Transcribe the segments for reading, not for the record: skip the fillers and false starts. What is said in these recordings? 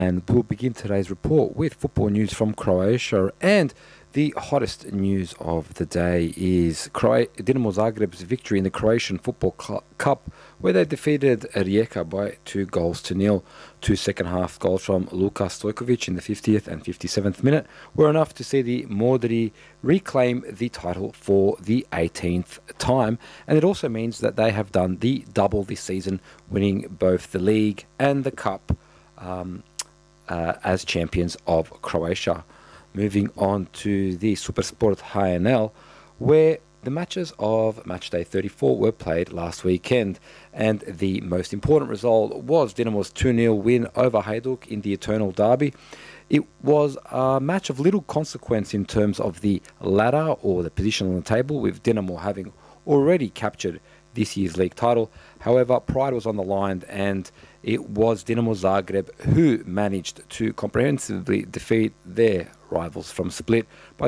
And we'll begin today's report with football news from Croatia. And the hottest news of the day is Dinamo Zagreb's victory in the Croatian Football Cup, where they defeated Rijeka by 2-0. Two second-half goals from Luka Stojkovic in the 50th and 57th minute were enough to see the Mordri reclaim the title for the 18th time. And it also means that they have done the double this season, winning both the league and the cup as champions of Croatia. Moving on to the Supersport HNL, where the matches of Matchday 34 were played last weekend, and the most important result was Dinamo's 2-0 win over Hajduk in the Eternal Derby. It was a match of little consequence in terms of the ladder or the position on the table, with Dinamo having already captured this year's league title. However, pride was on the line, and it was Dinamo Zagreb who managed to comprehensively defeat their rivals from Split by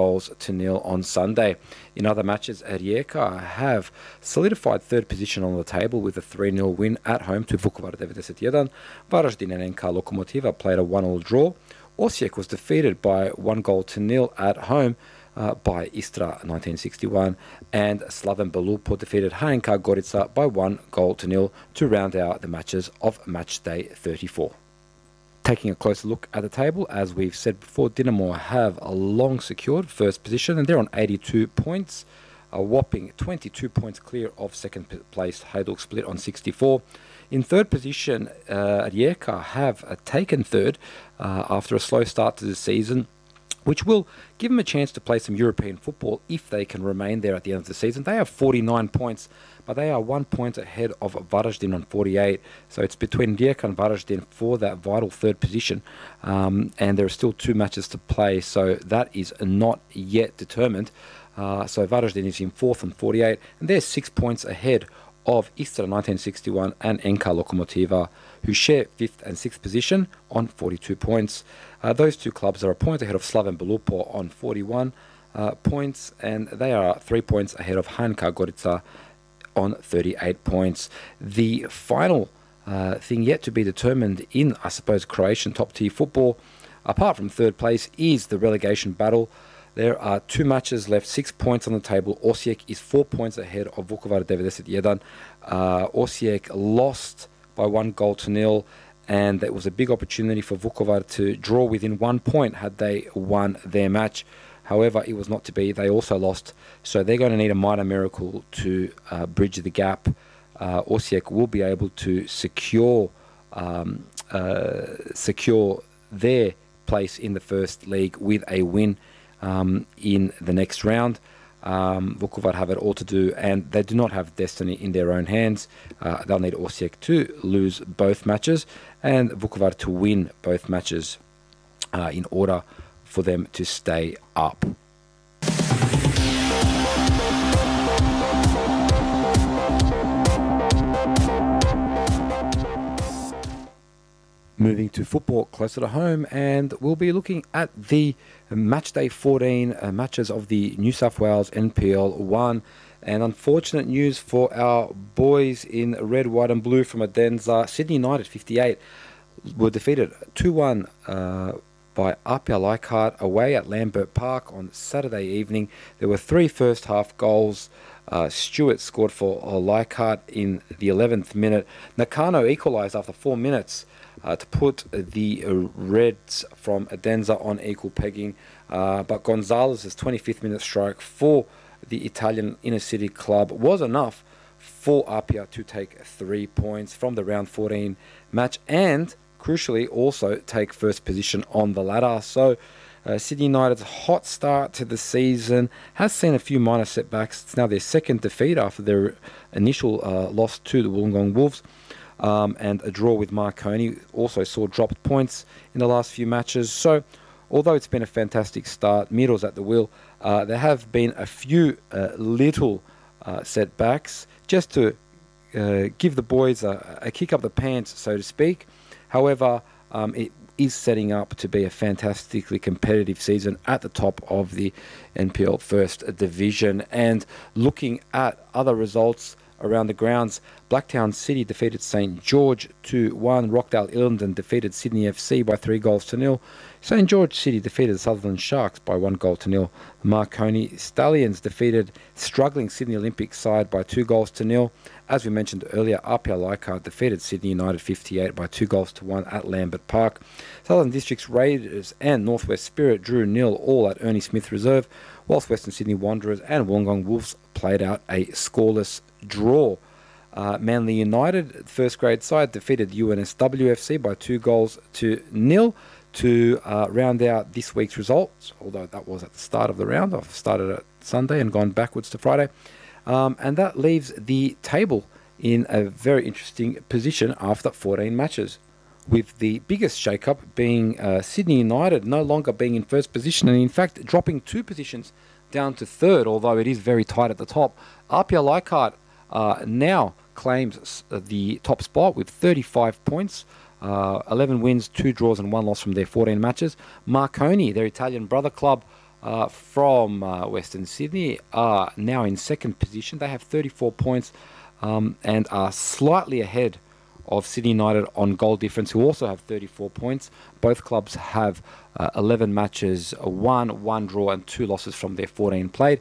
2-0 on Sunday. In other matches, Rijeka have solidified third position on the table with a 3-0 win at home to Vukovar 91. Varaždin and NK Lokomotiva played a 1-1 draw. Osijek was defeated by 1-0 at home by Istra 1961, and Slaven Belupo defeated HNK Gorica by 1-0 to round out the matches of Matchday 34. Taking a closer look at the table, as we've said before, Dinamo have a long secured first position, and they're on 82 points, a whopping 22 points clear of second place Hajduk Split on 64. In third position, Rijeka have taken third after a slow start to the season, which will give them a chance to play some European football if they can remain there at the end of the season. They have 49 points, but they are 1 point ahead of Varaždin on 48. So it's between Rijeka and Varaždin for that vital third position. And there are still 2 matches to play, so that is not yet determined. So Varaždin is in fourth on 48, and they're 6 points ahead of Istra 1961 and NK Lokomotiva, who share 5th and 6th position on 42 points. Those 2 clubs are a point ahead of Slaven Belupo on 41 points, and they are 3 points ahead of HNK Gorica on 38 points. The final thing yet to be determined in, I suppose, Croatian top-tier football, apart from third place, is the relegation battle. There are 2 matches left, 6 points on the table. Osijek is 4 points ahead of Vukovar 91. Osijek lost by 1-0, and it was a big opportunity for Vukovar to draw within 1 point had they won their match. However, it was not to be. They also lost, so they're going to need a minor miracle to bridge the gap. Osijek will be able to secure their place in the first league with a win in the next round. Vukovar have it all to do, and they do not have destiny in their own hands. They'll need Osijek to lose both matches and Vukovar to win both matches in order for them to stay up. Moving to football closer to home, and we'll be looking at the Matchday 14 matches of the New South Wales NPL 1. And unfortunate news for our boys in red, white and blue from Adenza. Sydney United 58 were defeated 2-1 by Apia Leichhardt away at Lambert Park on Saturday evening. There were 3 first half goals. Stewart scored for Leichhardt in the 11th minute. Nakano equalised after 4 minutes to put the Reds from Adenza on equal pegging. But Gonzalez's 25th minute strike for the Italian inner city club was enough for Apia to take 3 points from the round 14 match, and crucially also take first position on the ladder. So Sydney United's hot start to the season has seen a few minor setbacks. It's now their second defeat after their initial loss to the Wollongong Wolves. And a draw with Marconi also saw dropped points in the last few matches. So although it's been a fantastic start, Miro's at the wheel, there have been a few little setbacks just to give the boys a kick up the pants, so to speak. However, it is setting up to be a fantastically competitive season at the top of the NPL First Division. And looking at other results around the grounds, Blacktown City defeated St George 2-1. Rockdale Illingdon defeated Sydney FC by 3-0. St George City defeated Sutherland Sharks by 1-0. Marconi Stallions defeated struggling Sydney Olympic side by 2-0. As we mentioned earlier, RPL Leichhardt defeated Sydney United 58 by 2-1 at Lambert Park. Southern Districts Raiders and Northwest Spirit drew 0 all at Ernie Smith Reserve, whilst Western Sydney Wanderers and Wollongong Wolves played out a scoreless draw. Manly United, first grade side, defeated UNSW by 2-0 to round out this week's results, although that was at the start of the round. I've started at Sunday and gone backwards to Friday. And that leaves the table in a very interesting position after 14 matches, with the biggest shake-up being Sydney United no longer being in first position and in fact dropping 2 positions down to third, although it is very tight at the top. RPL Leichhardt now claims the top spot with 35 points, 11 wins, 2 draws and 1 loss from their 14 matches. Marconi, their Italian brother club from Western Sydney, are now in second position. They have 34 points and are slightly ahead of Sydney United on goal difference, who also have 34 points. Both clubs have 11 matches, 1 draw and 2 losses from their 14 played.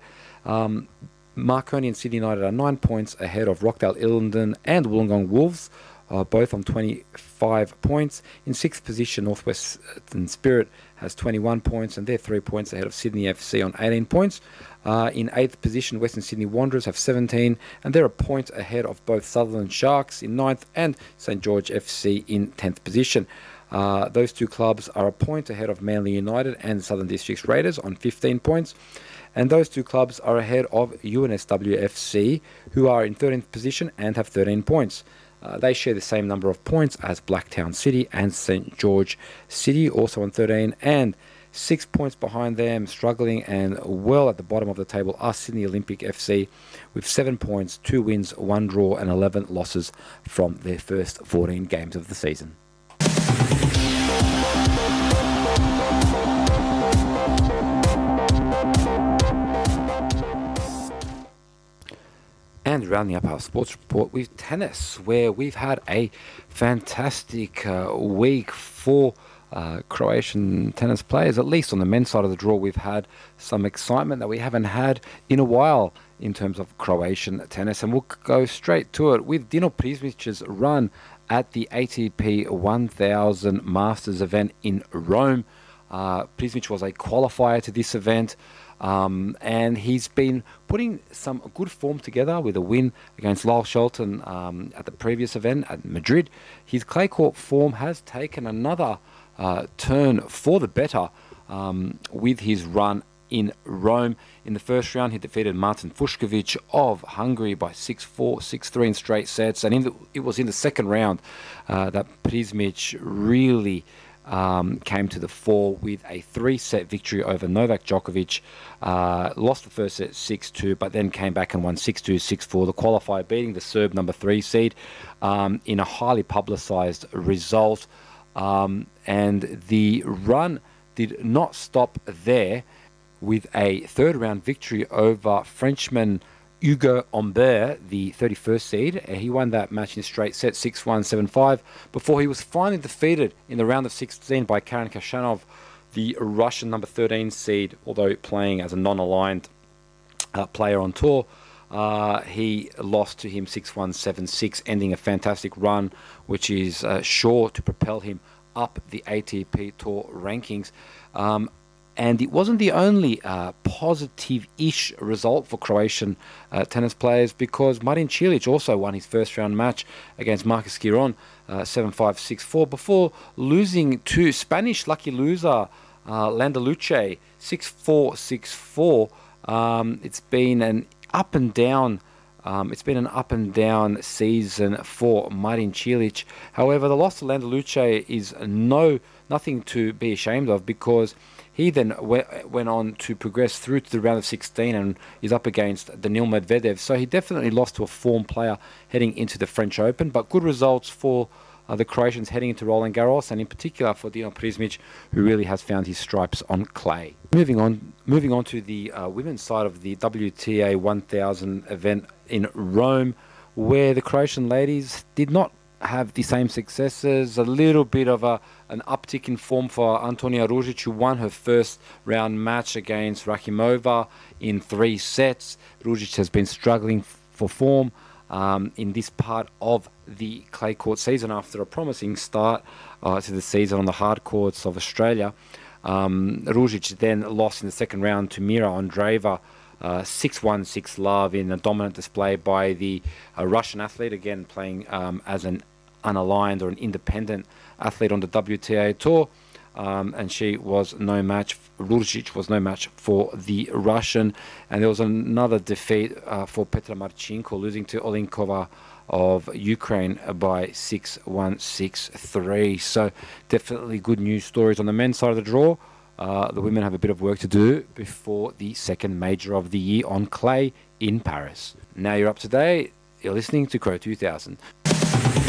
Marconi and Sydney United are 9 points ahead of Rockdale Illingdon and Wollongong Wolves, both on 25 points. In 6th position, Northwestern Spirit has 21 points, and they're 3 points ahead of Sydney FC on 18 points. In 8th position, Western Sydney Wanderers have 17, and they're a point ahead of both Sutherland Sharks in 9th and St George FC in 10th position. Those 2 clubs are a point ahead of Manly United and Southern Districts Raiders on 15 points. And those 2 clubs are ahead of UNSW FC, who are in 13th position and have 13 points. They share the same number of points as Blacktown City and St George City, also on 13, and 6 points behind them, struggling and well at the bottom of the table, are Sydney Olympic FC with 7 points, 2 wins, 1 draw and 11 losses from their first 14 games of the season. And rounding up our sports report with tennis, where we've had a fantastic week for Croatian tennis players. At least on the men's side of the draw, we've had some excitement that we haven't had in a while in terms of Croatian tennis. And we'll go straight to it with Dino Prizmic's run at the ATP 1000 Masters event in Rome. Prizmic was a qualifier to this event. And he's been putting some good form together with a win against Lyle Shelton at the previous event at Madrid. His clay court form has taken another turn for the better with his run in Rome. In the first round, he defeated Martin Fucsovics of Hungary by 6-4, 6-3 in straight sets. And it was in the second round that Prizmic really came to the fore with a 3-set victory over Novak Djokovic. Lost the first set 6-2, but then came back and won 6-2, 6-4. The qualifier beating the Serb number 3 seed in a highly publicised result. And the run did not stop there, with a third round victory over Frenchman Hugo Humbert, the 31st seed. He won that match in straight set 6-1, 7-5, before he was finally defeated in the round of 16 by Karen Khachanov, the Russian number 13 seed, although playing as a non-aligned player on tour. He lost to him 6-1, 7-6, ending a fantastic run, which is sure to propel him up the ATP Tour rankings. And it wasn't the only positive-ish result for Croatian tennis players, because Marin Cilic also won his first round match against Marcus Giron 7-5, 6-4, before losing to Spanish lucky loser Landaluce 6-4, 6-4. It's been an up and down season for Marin Cilic. However, the loss to Landaluce is nothing to be ashamed of, because he then went on to progress through to the round of 16 and is up against Daniil Medvedev. So he definitely lost to a form player heading into the French Open, but good results for the Croatians heading into Roland Garros, and in particular for Dino Prizmic, who really has found his stripes on clay. Moving on to the women's side of the WTA 1000 event in Rome, where the Croatian ladies did not have the same successes. A little bit of an uptick in form for Antonija Ružić, who won her first round match against Rakhimova in 3 sets. Ružić has been struggling for form in this part of the clay court season after a promising start to the season on the hard courts of Australia. Ružić then lost in the second round to Mira Andreeva 6-1, 6-love in a dominant display by the Russian athlete, again playing as an unaligned or an independent athlete on the WTA tour. And she was no match. Ružić was no match for the Russian. And there was another defeat for Petra Marchenko, losing to Olinkova of Ukraine by 6-1, 6-3. So definitely good news stories on the men's side of the draw. The women have a bit of work to do before the second major of the year on clay in Paris. Now you're up to date. You're listening to Crow 2000.